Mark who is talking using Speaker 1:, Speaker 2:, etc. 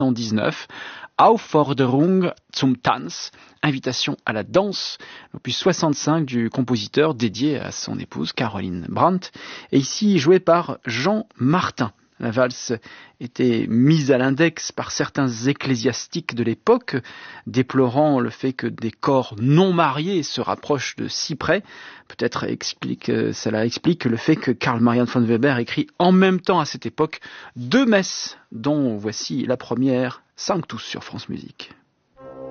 Speaker 1: 1919, Aufforderung zum Tanz, invitation à la danse, opus 65 du compositeur dédié à son épouse Caroline Brandt, et ici joué par Jean Martin. La valse était mise à l'index par certains ecclésiastiques de l'époque, déplorant le fait que des corps non mariés se rapprochent de si près. Peut-être cela explique le fait que Karl Marian von Weber écrit en même temps à cette époque 2 messes, dont voici la première, Sanctus sur France Musique.